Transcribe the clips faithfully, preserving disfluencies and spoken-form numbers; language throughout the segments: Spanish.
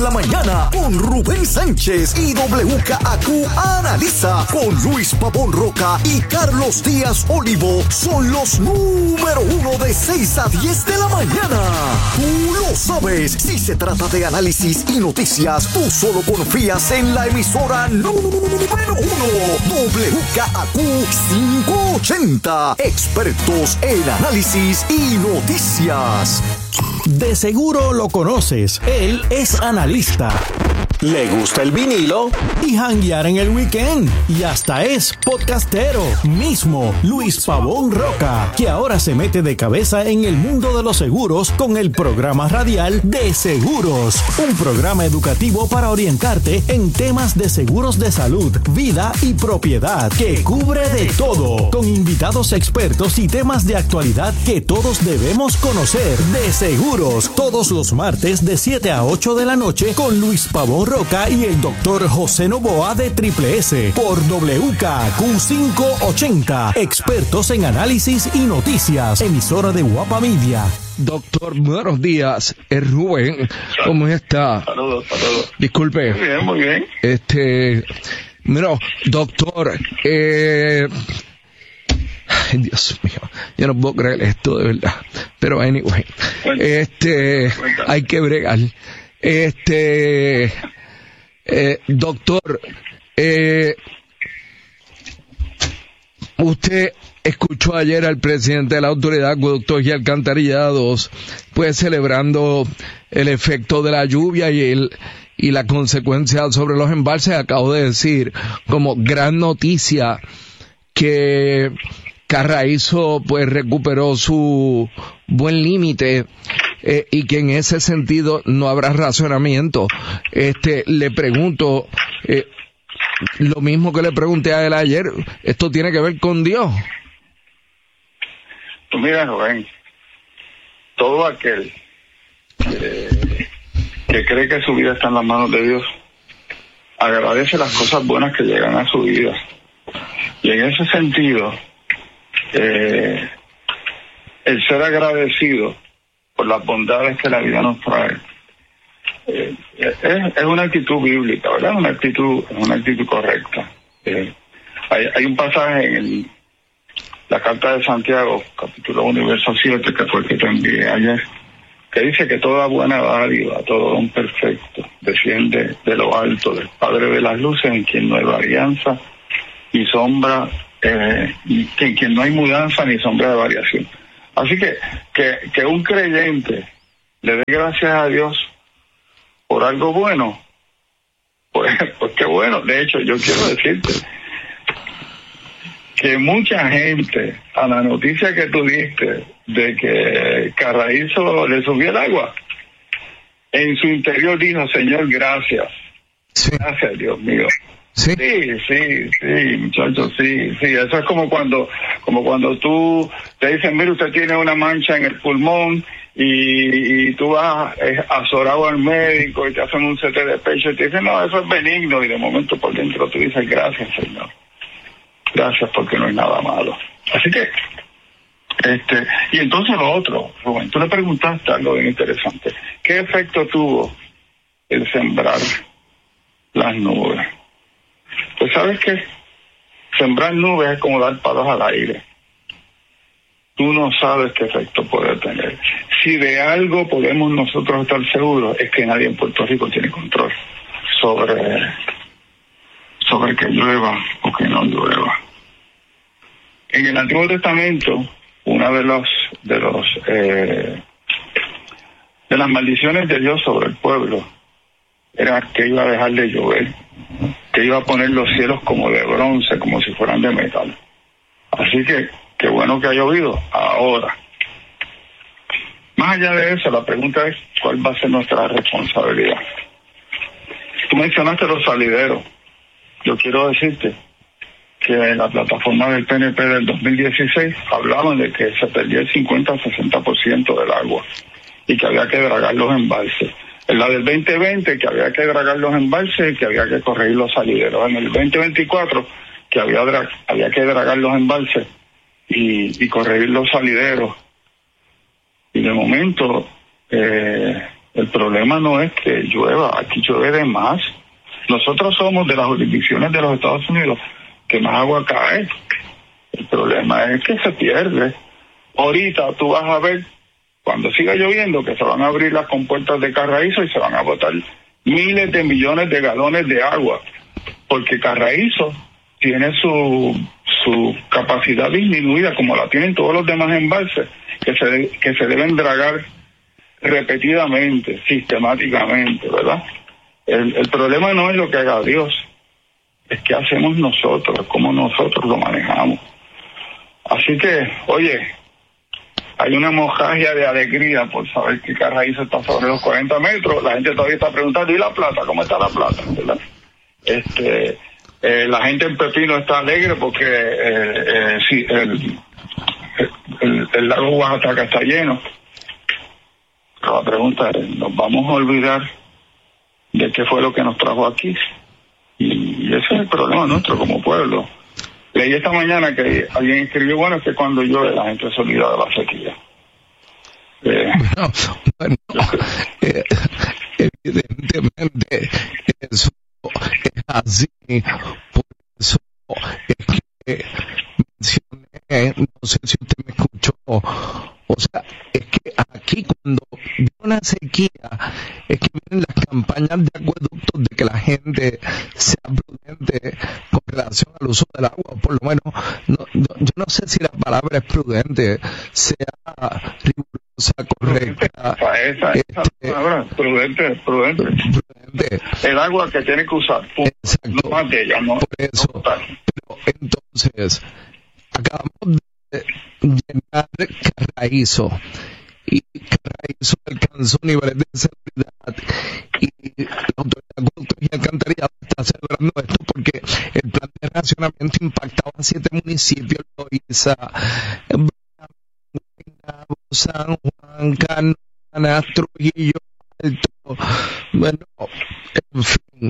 la mañana con Rubén Sánchez y W K A Q Analiza con Luis Pavón Roca y Carlos Díaz Olivo. Son los número uno de seis a diez de la mañana. Tú lo sabes. Si se trata de análisis y noticias, tú solo confías en la emisora número uno. W K A Q quinientos ochenta. Expertos en análisis y noticias. De seguro lo conoces. Él es analista. Le gusta el vinilo y janguear en el weekend. Y hasta es podcastero. Mismo Luis Pavón Roca, que ahora se mete de cabeza en el mundo de los seguros con el programa radial De Seguros. Un programa educativo para orientarte en temas de seguros de salud, vida y propiedad, que cubre de todo. Con invitados expertos y temas de actualidad que todos debemos conocer. De Seguros, todos los martes de siete a ocho de la noche con Luis Pavón Roca y el doctor José Novoa de Triple S por W K A Q quinientos ochenta. Expertos en análisis y noticias. Emisora de Guapa Media. Doctor, buenos días. Es Rubén. ¿Cómo está? Saludos, saludos. Disculpe. Muy bien, muy bien. Este, mira, doctor, eh... Ay, Dios mío, yo no puedo creer esto de verdad. Pero anyway, este, hay que bregar. Este, eh, doctor, eh, usted escuchó ayer al presidente de la Autoridad de Acueductos y Alcantarillados, pues celebrando el efecto de la lluvia y el y la consecuencia sobre los embalses. Acabo de decir como gran noticia que Carraízo pues recuperó su buen límite, eh, y que en ese sentido no habrá racionamiento. Este, le pregunto, eh, lo mismo que le pregunté a él ayer, ¿esto tiene que ver con Dios? Pues mira, Rubén, todo aquel que, que cree que su vida está en las manos de Dios, agradece las cosas buenas que llegan a su vida. Y en ese sentido, eh, el ser agradecido por las bondades que la vida nos trae, eh, es, es una actitud bíblica, ¿verdad? Una actitud, una actitud correcta. Eh, hay, hay un pasaje en el, la Carta de Santiago, capítulo uno, verso siete, que fue el que te envié ayer, que dice que toda buena dádiva, todo don perfecto, desciende de lo alto, del Padre de las luces, en quien no hay varianza y sombra, eh, y que en quien no hay mudanza ni sombra de variación. Así que, que que un creyente le dé gracias a Dios por algo bueno, pues, pues qué bueno. De hecho, yo quiero decirte que mucha gente, a la noticia que tú diste de que Carraízo le subió el agua, en su interior dijo: Señor, gracias. Sí. Gracias, Dios mío. Sí, sí, sí, sí, muchachos, sí, sí. Eso es como cuando, como cuando tú te dicen: mire, usted tiene una mancha en el pulmón y, y tú vas eh, azorado al médico y te hacen un C T de pecho y te dicen: no, eso es benigno. Y de momento por dentro tú dices: gracias, Señor. Gracias, porque no hay nada malo. Así que, este, y entonces lo otro, Rubén, tú le preguntaste algo bien interesante. ¿Qué efecto tuvo el sembrar las nubes? Pues sabes que sembrar nubes es como dar palos al aire. Tú no sabes qué efecto puede tener. Si de algo podemos nosotros estar seguros, es que nadie en Puerto Rico tiene control sobre, sobre que llueva o que no llueva. En el Antiguo Testamento, una de los de los eh, de las maldiciones de Dios sobre el pueblo era que iba a dejar de llover, que iba a poner los cielos como de bronce, como si fueran de metal. Así que, qué bueno que ha llovido ahora. Más allá de eso, la pregunta es: ¿cuál va a ser nuestra responsabilidad? Tú mencionaste los salideros. Yo quiero decirte que en la plataforma del P N P del dos mil dieciséis hablaban de que se perdía el cincuenta a sesenta por ciento del agua y que había que dragar los embalses. En la del veinte veinte, que había que dragar los embalses y que había que corregir los salideros. En el veinte veinticuatro, que había, dra- había que dragar los embalses y, y corregir los salideros. Y de momento, eh, El problema no es que llueva, aquí llueve de más. Nosotros somos de las jurisdicciones de los Estados Unidos que más agua cae. El problema es que se pierde. Ahorita tú vas a ver, cuando siga lloviendo, que se van a abrir las compuertas de Carraízo y se van a botar miles de millones de galones de agua, porque Carraízo tiene su su capacidad disminuida, como la tienen todos los demás embalses, que se, que se deben dragar repetidamente, sistemáticamente, ¿verdad? El, el problema no es lo que haga Dios, es qué hacemos nosotros, cómo nosotros lo manejamos. Así que, oye, hay una mojagia de alegría por saber que Carraízo está sobre los cuarenta metros. La gente todavía está preguntando, ¿y la plata? ¿Cómo está la plata? ¿Verdad? Este, eh, la gente en Pepino está alegre porque eh, eh, sí, el, el, el lago Oaxaca está lleno. Pero la pregunta es, ¿nos vamos a olvidar de qué fue lo que nos trajo aquí? Y, y ese es el problema nuestro como pueblo. Leí esta mañana que alguien escribió, bueno, es que cuando llueve la gente se olvida de la sequía. Eh, bueno, bueno eh, evidentemente eso es así. Por eso es que mencioné, no sé si usted me escuchó, o sea, es que aquí cuando viene una sequía, es que vienen las campañas de acueductos de que la gente sea prudente con relación al uso del agua, por lo menos, no, no, yo no sé si la palabra es prudente, sea rigurosa, correcta. Esa, esa, esa este, palabra, prudente, prudente, prudente. El agua que tiene que usar, punto. Exacto. No más de ella, no. Por eso, no pero entonces, acabamos de llenar Carraízo, y Carraízo alcanzó niveles de seguridad y la autoridad de acueductos y alcantarillado está celebrando esto porque el plan de racionamiento impactaba a siete municipios: Loíza, San Juan, Canóvanas, Trujillo Alto, bueno, en fin.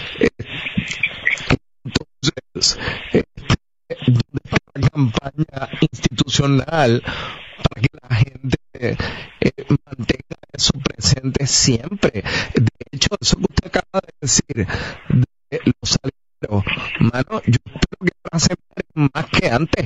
Entonces, ¿dónde está la campaña institucional para que la gente eh, mantenga eso presente siempre? De hecho, eso que usted acaba de decir de los salideros, mano, yo espero que ahora se paren más que antes.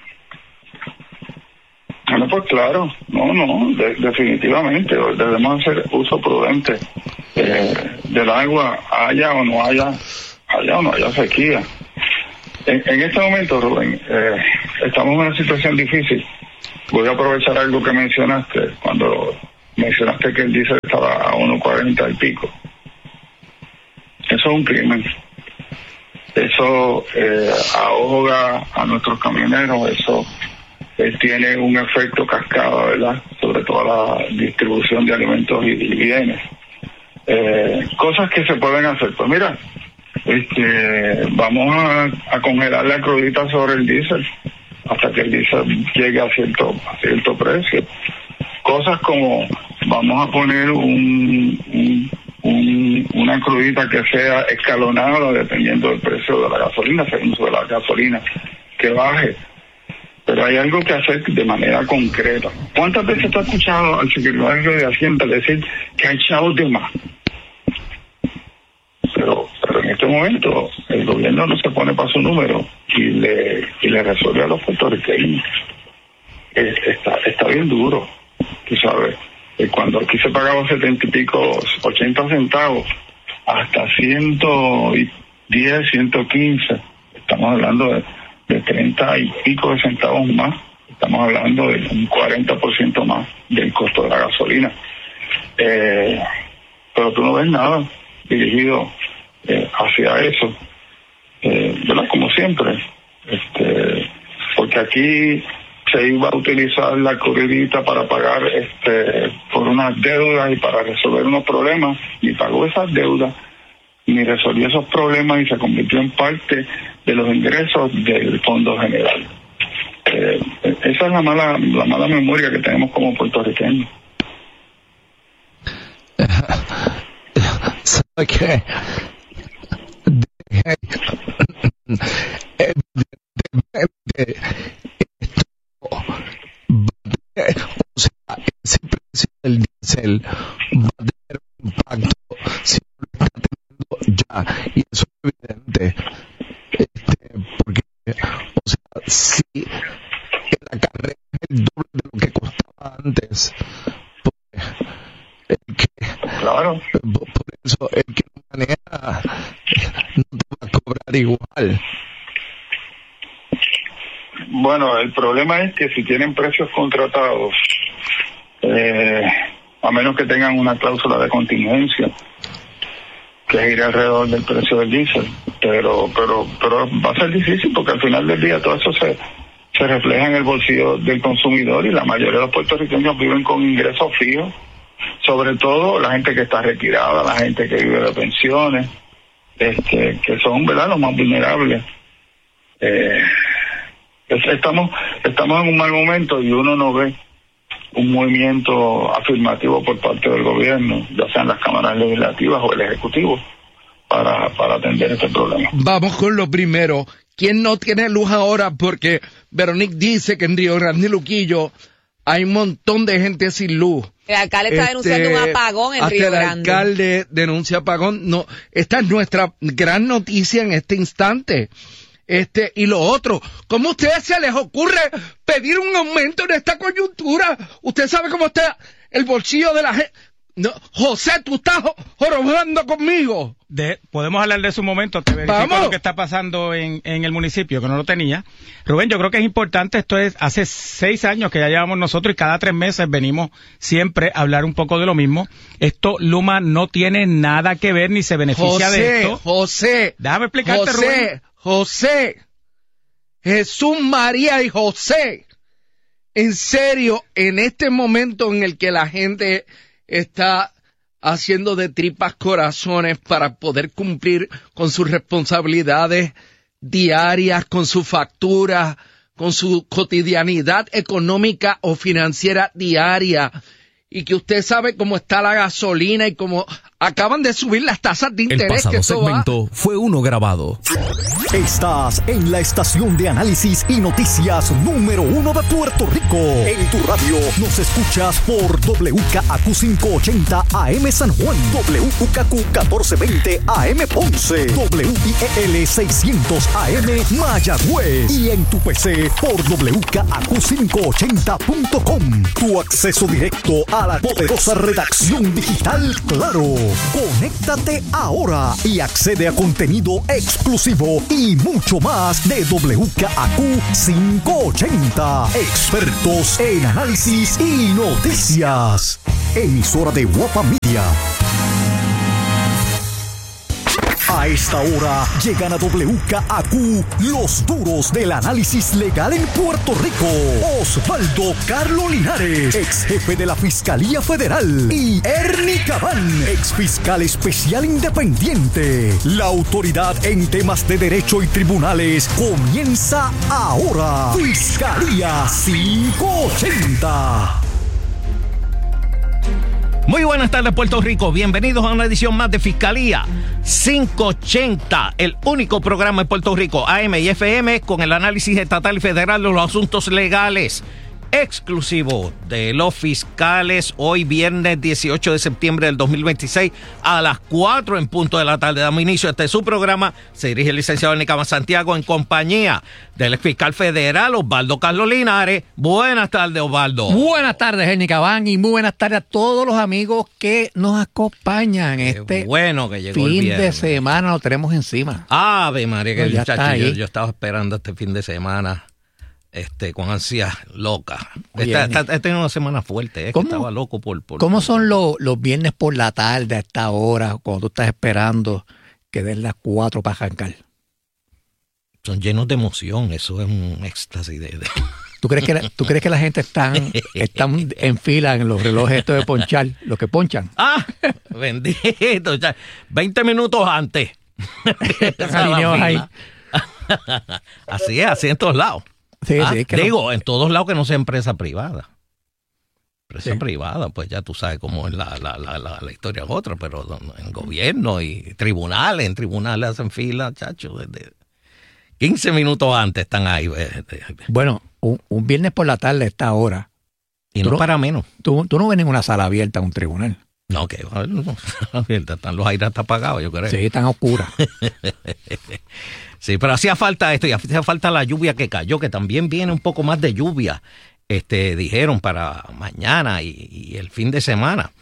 Bueno, pues claro, no, no, de, definitivamente debemos hacer uso prudente eh, del agua, haya o no haya, haya o no haya sequía. En, en este momento, Rubén, eh, estamos en una situación difícil. Voy a aprovechar algo que mencionaste, cuando mencionaste que el diésel estaba a uno cuarenta y pico. Eso es un crimen. Eso eh, ahoga a nuestros camioneros, eso eh, tiene un efecto cascada, ¿verdad?, sobre toda la distribución de alimentos y, y bienes. Eh, cosas que se pueden hacer. Pues mira, este, vamos a, a congelar la crudita sobre el diésel hasta que el diésel llegue a cierto, a cierto precio. Cosas como, vamos a poner un, un, un, una crudita que sea escalonada dependiendo del precio de la gasolina, según sube la gasolina, que baje. Pero hay algo que hacer de manera concreta. ¿Cuántas veces tú has escuchado al secretario de Hacienda decir que hay chavos de más? Pero, pero en este momento el gobierno no se pone para su número y le y le resuelve a los puertorriqueños. Eh, está, está bien duro, tú sabes. Eh, cuando aquí se pagaba setenta y pico, ochenta centavos, hasta ciento diez, ciento quince, estamos hablando de, de treinta y pico de centavos más, estamos hablando de un cuarenta por ciento más del costo de la gasolina. Eh, pero tú no ves nada dirigido eh, hacia eso, eh, ¿verdad? Como siempre, este, porque aquí se iba a utilizar la crudita para pagar este por unas deudas y para resolver unos problemas, y pagó esas deudas, ni resolvió esos problemas y se convirtió en parte de los ingresos del Fondo General. Eh, esa es la mala, la mala memoria que tenemos como puertorriqueños. ¿Sabe qué? Evidentemente, esto, o sea, ese precio del diésel va a Y eso es evidente. Este, porque, o sea, si la carrera es el doble de lo que costaba antes, pues, el que, Claro. por eso, el que no maneja no te va a cobrar igual. Bueno, el problema es que si tienen precios contratados, eh, a menos que tengan una cláusula de contingencia, que es ir alrededor del precio del diésel, pero pero pero va a ser difícil porque al final del día todo eso se, se refleja en el bolsillo del consumidor y la mayoría de los puertorriqueños viven con ingresos fijos, sobre todo la gente que está retirada, la gente que vive de pensiones, este, que son, ¿verdad?, los más vulnerables. Eh, Estamos estamos en un mal momento y uno no ve un movimiento afirmativo por parte del gobierno, ya sean las cámaras legislativas o el ejecutivo, para, para atender este problema. Vamos con lo primero. ¿Quién no tiene luz ahora? Porque Veronique dice que en Río Grande y Luquillo hay un montón de gente sin luz. El alcalde está Este, denunciando un apagón en hasta Río el Grande. alcalde denuncia apagón. No, esta es nuestra gran noticia en este instante. Este, y lo otro, ¿cómo a ustedes se les ocurre pedir un aumento en esta coyuntura? Usted sabe cómo está el bolsillo de la gente. No, José, tú estás jorobando conmigo. De, podemos hablar de eso un momento, te verifico Vamos. lo que está pasando en, en el municipio, que no lo tenía. Rubén, yo creo que es importante, esto es hace seis años que ya llevamos nosotros y cada tres meses venimos siempre a hablar un poco de lo mismo. Esto, Luma, no tiene nada que ver ni se beneficia José, de esto. José, Déjame explicarte, José, Rubén. José, Jesús, María y José. En serio, en este momento en el que la gente está haciendo de tripas corazones para poder cumplir con sus responsabilidades diarias, con su factura, con su cotidianidad económica o financiera diaria, y que usted sabe cómo está la gasolina y cómo acaban de subir las tasas de El interés. pasado que esto va- segmento fue uno grabado. Estás en la estación de análisis y noticias número uno de Puerto Rico. En tu radio nos escuchas por W K A Q quinientos ochenta A M San Juan, W U K Q catorce veinte A M Ponce, W I E L seiscientos A M Mayagüez y en tu P C por W K A Q quinientos ochenta punto com. Tu acceso directo a la poderosa redacción digital Claro. Conéctate ahora y accede a contenido exclusivo y mucho más de W K A Q quinientos ochenta. Expertos en análisis y noticias. Emisora de Guapa Media. A esta hora llegan a W K A Q los duros del análisis legal en Puerto Rico. Osvaldo Carlo Linares, ex jefe de la Fiscalía Federal, y Ernie Cabán, ex fiscal especial independiente. La autoridad en temas de derecho y tribunales comienza ahora. Fiscalía quinientos ochenta. Muy buenas tardes, Puerto Rico. Bienvenidos a una edición más de Fiscalía quinientos ochenta, el único programa en Puerto Rico, A M y F M, con el análisis estatal y federal de los asuntos legales, exclusivo de los fiscales. Hoy viernes dieciocho de septiembre del dos mil veintiséis a las cuatro en punto de la tarde. Damos inicio a este su programa. Se dirige el licenciado Nicama Santiago en compañía del fiscal federal Osvaldo Carlos Linares. Buenas tardes, Osvaldo. Buenas tardes, Ernie Cabán, y muy buenas tardes a todos los amigos que nos acompañan. Qué este bueno que llegó el fin viernes. de semana lo tenemos encima. Ave María, que Pues ya muchacho, está yo, ahí. yo estaba esperando este fin de semana este con ansias locas. Oye, Esta, Ernie. esta- he tenido una semana fuerte, es que ¿Cómo? estaba loco por... por ¿Cómo son los, los viernes por la tarde a esta hora, cuando tú estás esperando que den las cuatro para arrancar? Son llenos de emoción, eso es un éxtasis de... de- ¿Tú crees que la, ¿tú crees que la gente está están en fila en los relojes estos de ponchar, los que ponchan? ¡Ah! Bendito. Ya, veinte minutos antes. Están alineados ahí. Así es, así en todos lados. Sí, Ah, sí, es que digo, no- en todos lados que no sea empresa privada. Empresa Sí. privada, pues ya tú sabes cómo es la, la, la, la, la historia es otra, pero en gobierno y tribunales, en tribunales hacen fila, chacho, desde quince minutos antes están ahí. eh, eh, Bueno, un, un viernes por la tarde a esta hora, Y Tú no no- para menos. tú, tú no ves ninguna sala abierta a un tribunal. No, que no, están los aires hasta apagados, yo creo. Sí, están oscuras. Sí, pero hacía falta esto y hacía falta la lluvia que cayó, que también viene un poco más de lluvia, este, dijeron para mañana y, y el fin de semana.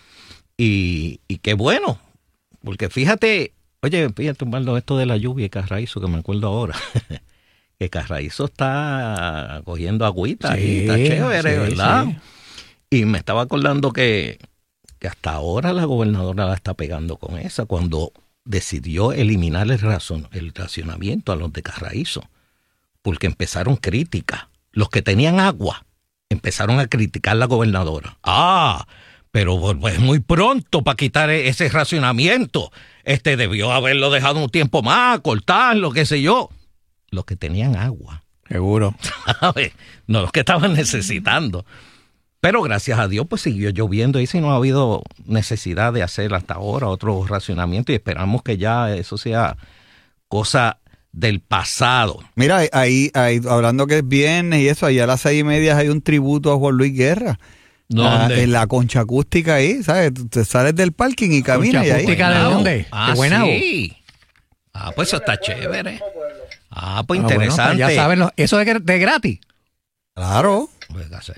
Y, y qué bueno, porque fíjate, oye, fíjate, Osvaldo, esto de la lluvia y Carraízo, que me acuerdo ahora, que Carraízo está cogiendo agüita Sí, y está chévere, sí, ¿verdad? sí. Y me estaba acordando que, que hasta ahora la gobernadora la está pegando con esa, cuando decidió eliminar el, razón, el racionamiento a los de Carraízo, porque empezaron críticas. Los que tenían agua empezaron a criticar a la gobernadora. Ah, pero pues, es muy pronto para quitar ese racionamiento. Este debió haberlo dejado un tiempo más, cortarlo, qué sé yo. Los que tenían agua. Seguro. ¿Sabes? No los que estaban necesitando. Pero gracias a Dios, pues siguió lloviendo y si no ha habido necesidad de hacer hasta ahora otro racionamiento y esperamos que ya eso sea cosa del pasado. Mira, ahí, ahí hablando que es viernes y eso, allá a las seis y media hay un tributo a Juan Luis Guerra. ¿Dónde? La, en la concha acústica ahí, ¿sabes? Tú te sales del parking y caminas y ahí. ¿Acústica de dónde? Ah, ¿De Guaynabo? sí. Ah, pues eso está chévere. Ah, pues Ah, bueno, interesante. pues ya saben, lo- eso es de, de gratis. Claro. Pues, sí.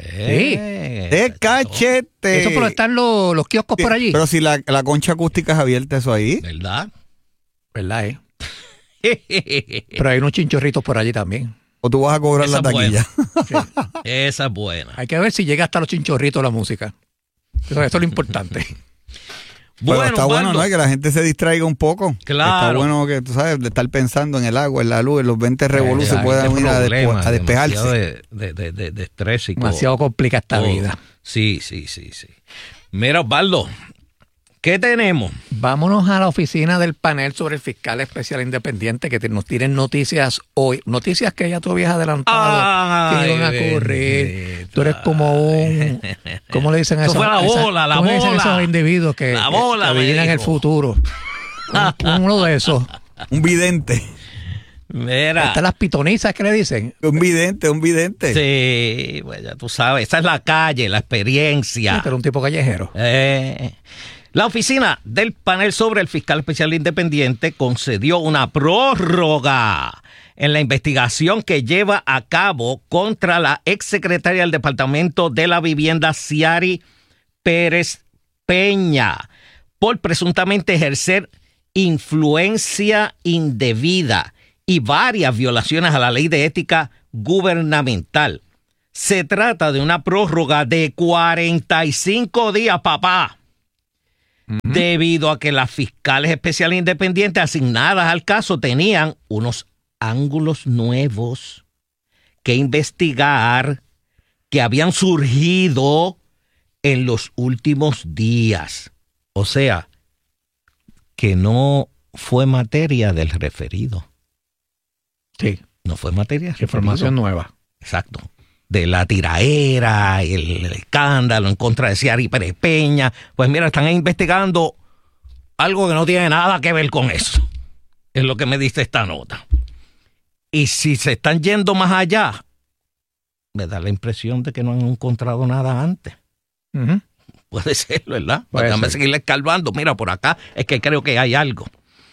De cachete. Eso por están los, los kioscos por allí. Pero si la, la concha acústica es abierta, eso ahí. ¿Verdad? ¿Verdad, eh? Pero hay unos chinchorritos por allí también. O tú vas a cobrar Esa la es buena. taquilla. Esa es buena. Hay que ver si llega hasta los chinchorritos la música. Eso, eso es lo importante. Pero está bueno, Osvaldo. ¿no? Que la gente se distraiga un poco. Claro. Está bueno que, tú sabes, de estar pensando en el agua, en la luz, en los veinte revoluciones, La puedan gente ir a, despo- problemas, a despejarse. demasiado De, de, de, de, de estrés y Demasiado complica esta todo. vida. Sí, sí, sí, sí. Mira, Osvaldo, ¿qué tenemos? Vámonos a la oficina del panel sobre el fiscal especial independiente que te- nos tienen noticias hoy. Noticias que ya tú habías adelantado Ay, que iban a ocurrir. bendito. Tú eres como un... ¿Cómo le dicen a Eso esos? fue la esa- bola, la ¿cómo le dicen bola. esos individuos que, La que- bola, que me adivinan el dijo. futuro? Un- Uno de esos. Un vidente. Mira. Están las pitonizas que le dicen. Un vidente, un vidente. Sí, pues ya tú sabes, esa es la calle, la experiencia. Sí, pero un tipo callejero. Eh, la oficina del panel sobre el fiscal especial independiente concedió una prórroga en la investigación que lleva a cabo contra la exsecretaria del Departamento de la Vivienda, Ciari Pérez Peña, por presuntamente ejercer influencia indebida y varias violaciones a la ley de ética gubernamental. Se trata de una prórroga de cuarenta y cinco días, papá. Debido a que las fiscales especiales independientes asignadas al caso tenían unos ángulos nuevos que investigar que habían surgido en los últimos días. O sea, que no fue materia del referido. Sí, No fue materia del referido. información nueva. Exacto. De la tiraera, el, el escándalo en contra de Ciari Pérez Peña. Pues mira, están investigando algo que no tiene nada que ver con eso. Es lo que me dice esta nota. Y si se están yendo más allá, me da la impresión de que no han encontrado nada antes. Ujú. Puede ser, ¿verdad? Puede Déjame ser. seguirle escarbando. Mira, por acá es que creo que hay algo.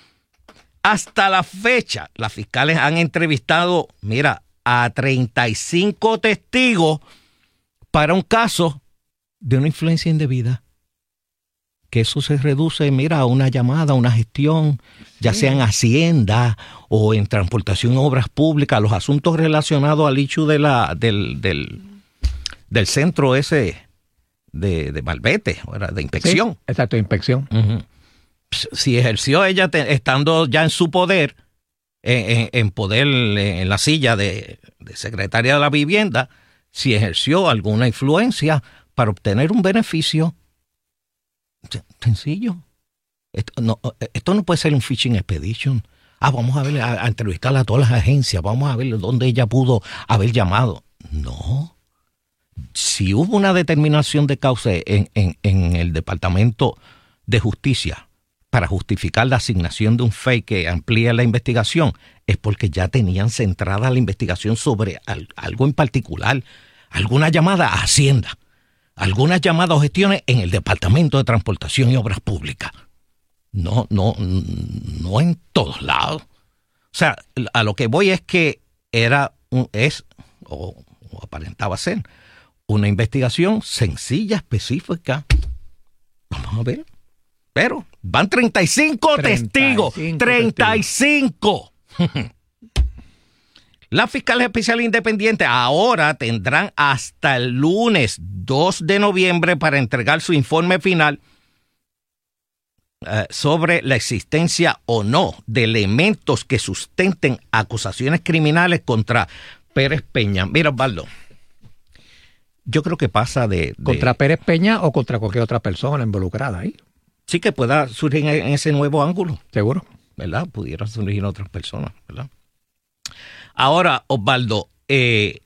Hasta la fecha, las fiscales han entrevistado, mira, a treinta y cinco testigos para un caso de una influencia indebida. Que eso se reduce, mira, a una llamada, a una gestión, ya sea en Hacienda o en transportación y obras públicas, los asuntos relacionados al hecho de la, del, del, del centro ese de, de Malvete, ¿verdad? De inspección. Sí, exacto, inspección. Ujú. Si ejerció ella te- estando ya en su poder, en, en- en poder en la silla de, de secretaria de la vivienda, si ejerció alguna influencia para obtener un beneficio, sen- sencillo. Esto no, esto no puede ser un fishing expedition. Ah, vamos a ver, a, a entrevistarla a todas las agencias, vamos a ver dónde ella pudo haber llamado. No. Si hubo una determinación de causa en, en, en el Departamento de Justicia para justificar la asignación de un F E I que amplía la investigación, es porque ya tenían centrada la investigación sobre al- algo en particular, alguna llamada a Hacienda, algunas llamadas o gestiones en el Departamento de Transportación y Obras Públicas. No, no, no en todos lados. O sea, a lo que voy es que era, un, es, o, o aparentaba ser, una investigación sencilla, específica. Vamos a ver. Pero van treinta y cinco testigos. treinta y cinco. Las fiscales especiales independientes ahora tendrán hasta el lunes dos de noviembre para entregar su informe final uh, sobre la existencia o no de elementos que sustenten acusaciones criminales contra Pérez Peña. Mira, Osvaldo, yo creo que pasa de, de... ¿Contra Pérez Peña o contra cualquier otra persona involucrada ahí? Sí, que pueda surgir en ese nuevo ángulo. Seguro. ¿Verdad? Pudieran surgir otras personas, ¿verdad? Ahora, Osvaldo, eh,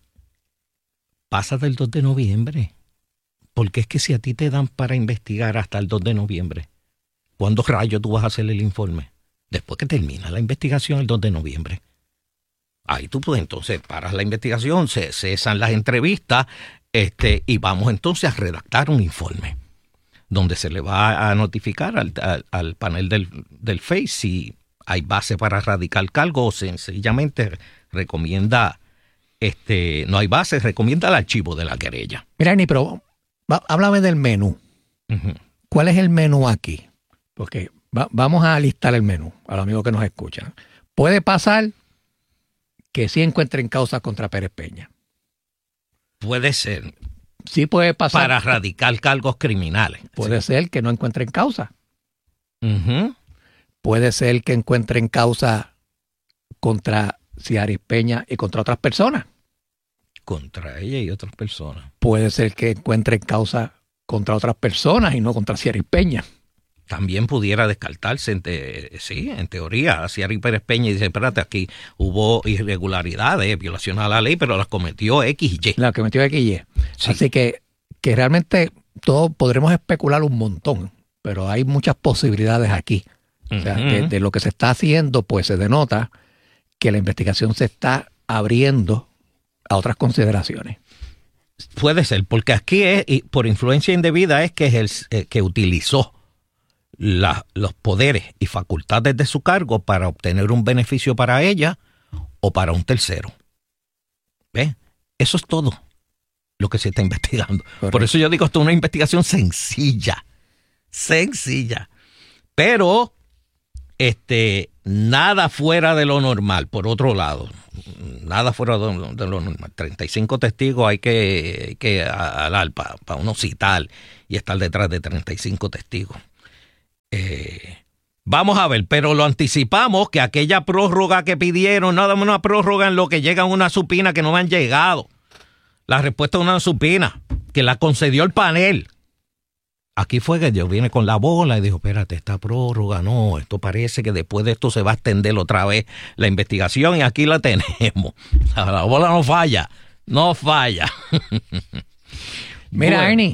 pasa del dos de noviembre. Porque es que si a ti te dan para investigar hasta el dos de noviembre, ¿cuándo rayos tú vas a hacer el informe? Después que termina la investigación el dos de noviembre. Ahí tú pues entonces paras la investigación, se cesan las entrevistas este, y vamos entonces a redactar un informe donde se le va a notificar al, al, al panel del, del F E I si hay base para erradicar cargo o sencillamente recomienda, este, no hay base, recomienda el archivo de la querella. Mira, Ernie, pero va, háblame del menú. Uh-huh. ¿Cuál es el menú aquí? Porque va, vamos a listar el menú a los amigos que nos escuchan. Puede pasar que sí encuentren causa contra Pérez Peña. Puede ser. Sí puede pasar. Para erradicar cargos criminales. Puede sí. ser que no encuentren causa. Uh-huh. Puede ser que encuentren causa contra Ciaris Peña y contra otras personas. Contra ella y otras personas. Puede ser que encuentren causa contra otras personas y no contra Ciaris Peña. También pudiera descartarse, en te, sí, en teoría, Ciaris Pérez Peña dice, espérate, aquí hubo irregularidades, violación a la ley, pero las cometió X y Y. La cometió X y Y. Sí. Así que, que realmente todos podremos especular un montón, pero hay muchas posibilidades aquí. O sea, uh-huh. de, de lo que se está haciendo, pues se denota que la investigación se está abriendo a otras consideraciones. Puede ser, porque aquí es, y por influencia indebida es que es el eh, que utilizó la, los poderes y facultades de su cargo para obtener un beneficio para ella o para un tercero. ¿Ves? Eso es todo lo que se está investigando. Correcto. Por eso yo digo, esto es una investigación sencilla. Sencilla. Pero este, nada fuera de lo normal, por otro lado. Nada fuera de lo, de lo normal. treinta y cinco testigos hay que, hay que alar para pa uno citar y estar detrás de treinta y cinco testigos. Eh, vamos a ver, pero lo anticipamos que aquella prórroga que pidieron, no dame una prórroga en lo que llega una supina que no me han llegado. La respuesta es una supina que la concedió el panel. Aquí fue que yo vine con la bola y dijo, espérate, esta prórroga, no, esto parece que después de esto se va a extender otra vez la investigación y aquí la tenemos. La bola no falla, no falla. Mira, bueno. Ernie,